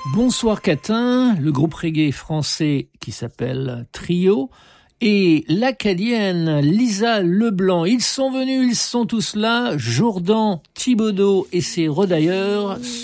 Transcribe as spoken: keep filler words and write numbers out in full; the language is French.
Bonsoir Catin, le groupe reggae français qui s'appelle Trio, et l'acadienne Lisa Leblanc. Ils sont venus, ils sont tous là. Jourdan Thibaudeau et ses redailleurs